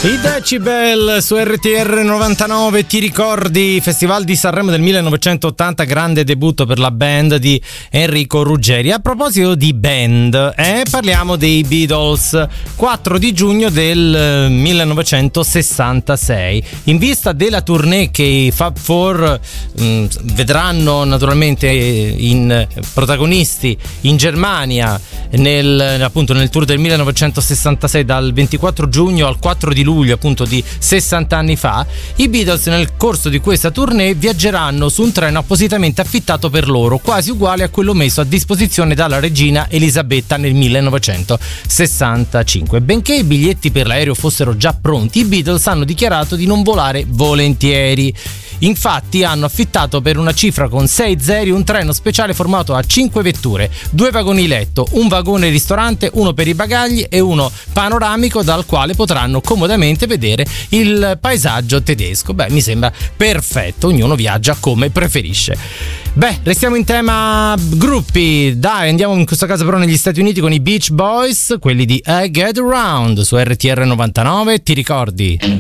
I Decibel su RTR 99, ti ricordi? Festival di Sanremo del 1980, grande debutto per la band di Enrico Ruggeri. A proposito di band, parliamo dei Beatles. 4 di giugno del 1966. In vista della tournée che i Fab Four vedranno naturalmente in protagonisti in Germania appunto nel tour del 1966 dal 24 giugno al 4 di luglio appunto di 60 anni fa, i Beatles nel corso di questa tournée viaggeranno su un treno appositamente affittato per loro, quasi uguale a quello messo a disposizione dalla regina Elisabetta nel 1965. Benché i biglietti per l'aereo fossero già pronti, i Beatles hanno dichiarato di non volare volentieri. Infatti hanno affittato per una cifra con 6 zeri un treno speciale formato a 5 vetture, 2 vagoni letto, un vagone ristorante, uno per i bagagli e uno panoramico dal quale potranno comodamente vedere il paesaggio tedesco. Beh, mi sembra perfetto, ognuno viaggia come preferisce. Beh, restiamo in tema gruppi, dai, andiamo in questo caso però negli Stati Uniti con i Beach Boys, quelli di I Get Around su RTR 99, ti ricordi?